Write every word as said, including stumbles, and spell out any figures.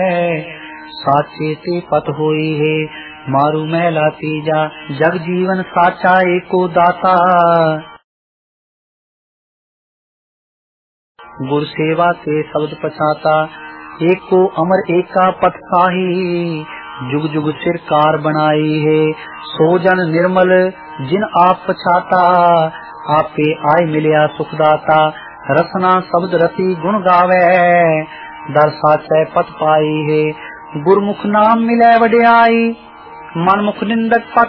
साचे ते पत होई है मारू महला तीजा जग जीवन साचा एको दाता। गुर सेवा ते शब्द पछाता एको अमर एका पथ साही जुग जुग सिरकार बनाई है सो जन निर्मल जिन आप पछाता आपे आय मिलिया सुखदाता। रसना शब्द रति गुण गावे दर साचे पथ पाई है गुरमुख नाम मिले वड्याई मनमुख निंदक पथ